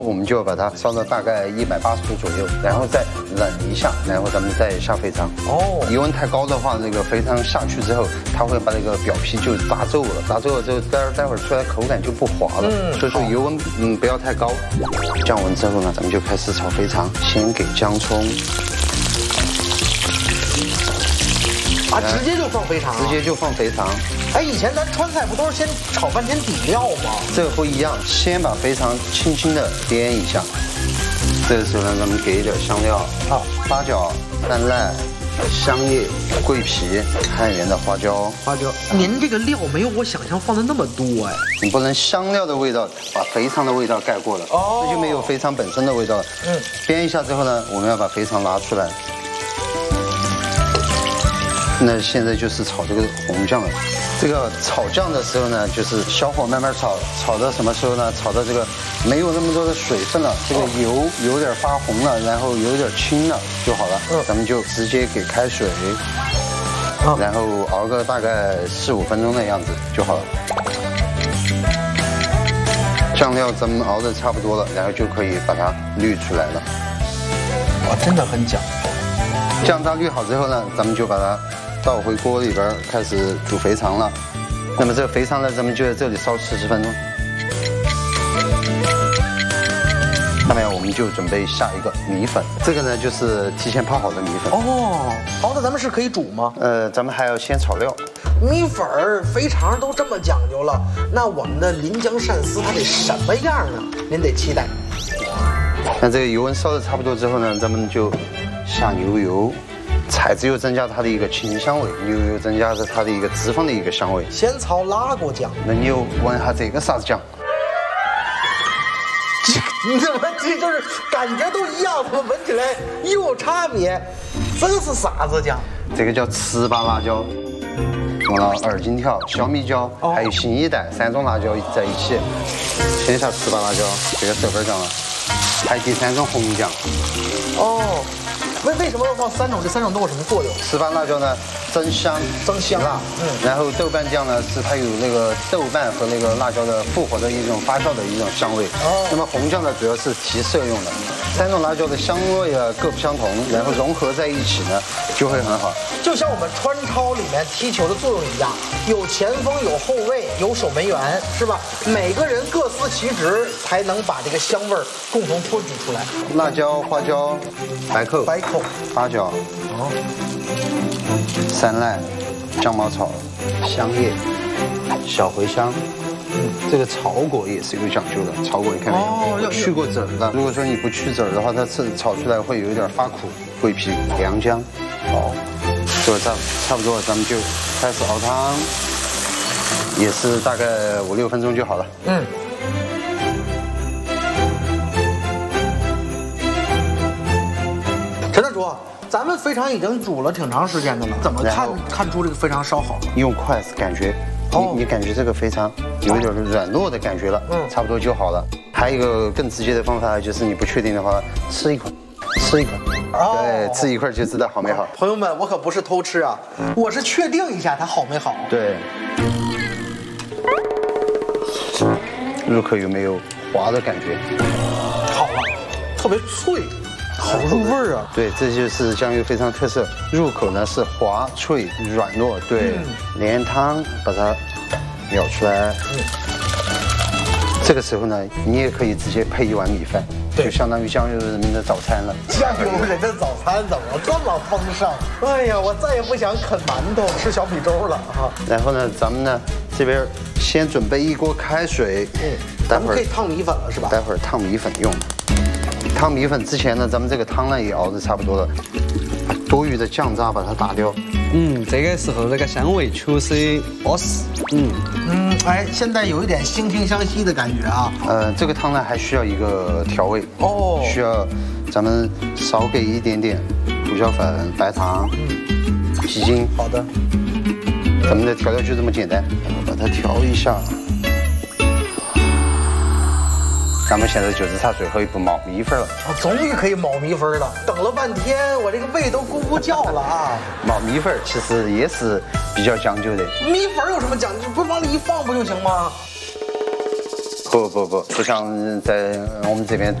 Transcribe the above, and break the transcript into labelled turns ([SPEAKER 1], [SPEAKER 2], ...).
[SPEAKER 1] 我们就把它烧到大概180度左右，然后再冷一下，然后咱们再下肥肠。哦，油温太高的话，那个肥肠下去之后，它会把那个表皮就炸皱了，炸皱了之后，待会儿出来口感就不滑了。所以说油温不要太高。降温之后呢，咱们就开始炒肥肠，先给姜葱。
[SPEAKER 2] 啊，直接就放肥肠？直
[SPEAKER 1] 接就放肥肠。
[SPEAKER 2] 哎，以前咱川菜不都是先炒半天底料吗？
[SPEAKER 1] 这个不一样，先把肥肠轻轻的煸一下。这个时候呢，咱们给一点香料，八角、淡赖、香叶、桂皮、汉源的花椒。
[SPEAKER 2] 您这个料没有我想象放的那么多哎。
[SPEAKER 1] 你不能香料的味道把肥肠的味道盖过了，那就没有肥肠本身的味道了。煸一下之后呢，我们要把肥肠拿出来。那现在就是炒这个红酱了。这个炒酱的时候呢，就是小火慢慢炒，炒到什么时候呢？炒到这个没有那么多的水分了，这个油有点发红了，然后有点青了就好了。咱们就直接给开水，然后熬个大概4、5分钟的样子就好了。酱料咱们熬的差不多了，然后就可以把它滤出来了。
[SPEAKER 2] 哇，真的很讲究。
[SPEAKER 1] 酱渣滤好之后呢，咱们就把它倒回锅里边，开始煮肥肠了。那么这个肥肠呢，咱们就在这里烧40分钟。下面我们就准备下一个米粉，这个呢就是提前泡好的米粉。
[SPEAKER 2] 哦，好的，咱们是可以煮吗？
[SPEAKER 1] 咱们还要先炒料。
[SPEAKER 2] 米粉儿、肥肠都这么讲究了，那我们的临江鳝丝它得什么样呢？您得期待。
[SPEAKER 1] 那这个油温烧的差不多之后呢，咱们就下牛油。菜籽油增加它的一个清香味，牛油增加着它的一个脂肪的一个香味。
[SPEAKER 2] 先炒辣锅酱。
[SPEAKER 1] 那你又问下这个啥子酱？
[SPEAKER 2] 你的问题就是感觉都一样，怎么闻起来又有差别？这个是啥子酱？
[SPEAKER 1] 这个叫糍粑辣椒，用了二荆条、小米椒，还有新一代3种辣椒在一起。先下糍粑辣椒，这个豆瓣酱了，还有第3种红酱。
[SPEAKER 2] 哦。为什么要放3种？这3种都有什么作用？
[SPEAKER 1] 糍粑辣椒呢，增香辣。然后豆瓣酱呢，是它有那个豆瓣和那个辣椒的复活的一种发酵的一种香味。那么红酱呢，主要是提色用的。3种辣椒的香味啊各不相同，然后融合在一起呢，就会很好。
[SPEAKER 2] 就像我们川超里面踢球的作用一样，有前锋，有后卫，有守门员，是吧？每个人各司其职，才能把这个香味儿共同托举出来。
[SPEAKER 1] 辣椒、花椒、白蔻、八角、山赖、酱茅草、香叶、小茴香。这个炒果也是有讲究的，炒果你看没有？去过籽儿的。如果说你不去籽儿的话，它炒出来会有一点发苦。桂皮、良姜。做差不多了，咱们就开始熬汤，也是大概5、6分钟就好了。
[SPEAKER 2] 陈大厨，咱们肥肠已经煮了挺长时间的了，怎么看出这个肥肠烧好了？
[SPEAKER 1] 用筷子感觉，你感觉这个肥肠有一点软糯的感觉了，差不多就好了。还有一个更直接的方法，就是你不确定的话，吃一块。对，吃一块就知道好没好。
[SPEAKER 2] 朋友们，我可不是偷吃啊，我是确定一下它好没好。
[SPEAKER 1] 对。入口有没有滑的感觉？
[SPEAKER 2] 好了，特别脆。好入味儿啊！
[SPEAKER 1] 对，这就是酱油肥肠特色。入口呢是滑脆软糯，对，连汤把它舀出来。这个时候呢，你也可以直接配一碗米饭，就相当于酱油人民的早餐了。
[SPEAKER 2] 酱油人的早餐怎么这么丰盛？哎呀，我再也不想啃馒头吃小米粥了哈。
[SPEAKER 1] 然后呢，咱们呢这边先准备一锅开水，
[SPEAKER 2] 咱们可以烫米粉了是吧？
[SPEAKER 1] 待会儿烫米粉用。烫米粉之前呢，咱们这个汤呢也熬得差不多了，把多余的酱渣把它打掉。
[SPEAKER 3] 这个时候那个香味确实巴适。
[SPEAKER 2] 哎，现在有一点惺惺相惜的感觉啊。
[SPEAKER 1] 这个汤呢还需要一个调味需要咱们少给一点点胡椒粉、白糖、鸡精。
[SPEAKER 2] 好的。
[SPEAKER 1] 咱们的调料就这么简单，然后把它调一下。咱们现在就只差最后一步冒米粉了。
[SPEAKER 2] 终于可以冒米粉了，等了半天，我这个胃都咕咕叫了啊！
[SPEAKER 1] 冒米粉其实也是比较讲究的。
[SPEAKER 2] 米粉有什么讲究？不是往里一放不就行吗？
[SPEAKER 1] 不像在我们这边